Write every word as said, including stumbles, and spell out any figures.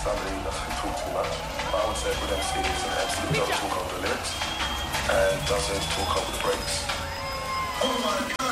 family doesn't talk too much. But I would say Good M C is an M C who doesn't talk over the lyrics and doesn't talk over the breaks. Oh my God.